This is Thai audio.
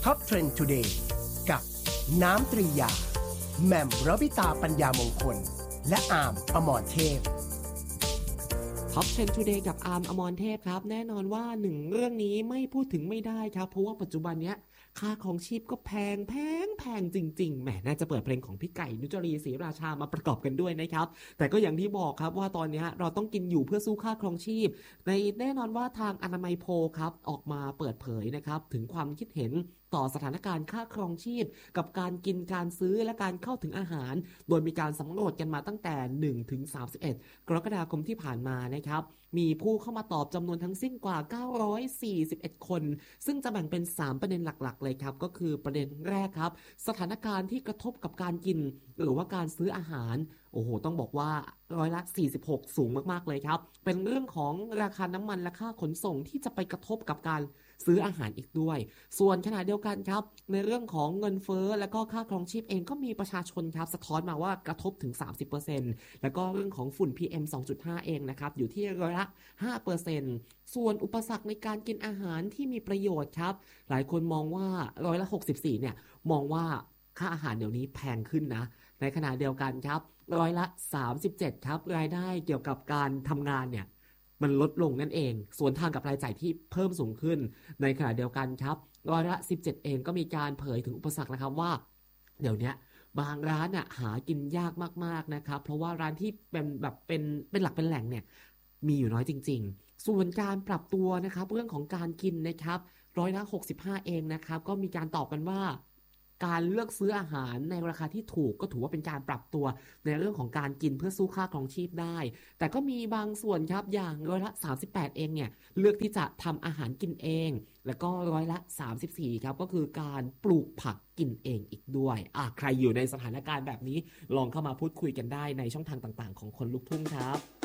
Top Trend Today กับน้ำตรียาแหม่มรวิตาปัญญามงคลและอาร์มอมรเทพ Top Trend Today กับอาร์มอมรเทพครับแน่นอนว่าหนึ่งเรื่องนี้ไม่พูดถึงไม่ได้ครับเพราะว่าปัจจุบันเนี้ยค่าของชีพก็แพงจริงๆแหมน่าจะเปิดเพลงของพี่ไก่นุจรีศรีราชามาประกอบกันด้วยนะครับแต่ก็อย่างที่บอกครับว่าตอนนี้เราต้องกินอยู่เพื่อสู้ค่าครองชีพในแน่นอนว่าทางอนามัยโพลครับออกมาเปิดเผยนะครับถึงความคิดเห็นต่อสถานการณ์ค่าครองชีพกับการกินการซื้อและการเข้าถึงอาหารโดยมีการสำรวจกันมาตั้งแต่1ถึง31กรกฎาคมที่ผ่านมานะครับมีผู้เข้ามาตอบจำนวนทั้งสิ้นกว่า941คนซึ่งจะแบ่งเป็น3ประเด็นหลักๆเลยครับก็คือประเด็นแรกครับสถานการณ์ที่กระทบกับการกินหรือว่าการซื้ออาหารโอ้โหต้องบอกว่า46%สูงมากๆเลยครับเป็นเรื่องของราคาน้ำมันและค่าขนส่งที่จะไปกระทบกับการซื้ออาหารอีกด้วยส่วนขณะเดียวกันครับในเรื่องของเงินเฟ้อและก็ค่าครองชีพเองก็มีประชาชนครับสะท้อนมาว่ากระทบถึง 30% แล้วก็เรื่องของฝุ่น PM 2.5 เองนะครับอยู่ที่ร้อยละ 5% ส่วนอุปสรรคในการกินอาหารที่มีประโยชน์ครับหลายคนมองว่าร้อยละ 64เนี่ยมองว่าค่าอาหารเดี๋ยวนี้แพงขึ้นนะในขณะเดียวกันครับร้อยละ 37ครับรายได้เกี่ยวกับการทำงานเนี่ยมันลดลงนั่นเองส่วนทางกับรายจ่ายที่เพิ่มสูงขึ้นในขณะเดียวกันครับร้อยละ 17เองก็มีการเผยถึงอุปสรรคนะครับว่าเดี๋ยวนี้บางร้านหากินยากมากๆนะครับเพราะว่าร้านที่เป็นแบบเป็นหลักเป็นแหล่งเนี่ยมีอยู่น้อยจริงๆส่วนการปรับตัวนะครับเรื่องของการกินนะครับร้อยละ 65เองนะครับก็มีการตอบกันว่าการเลือกซื้ออาหารในราคาที่ถูกก็ถือว่าเป็นการปรับตัวในเรื่องของการกินเพื่อสู้ค่าครองชีพได้แต่ก็มีบางส่วนครับอย่างร้อยละ 38เองเนี่ยเลือกที่จะทำอาหารกินเองแล้วก็ร้อยละ 34ครับก็คือการปลูกผักกินเองอีกด้วยใครอยู่ในสถานการณ์แบบนี้ลองเข้ามาพูดคุยกันได้ในช่องทางต่างๆของคนลุกทุ่งครับ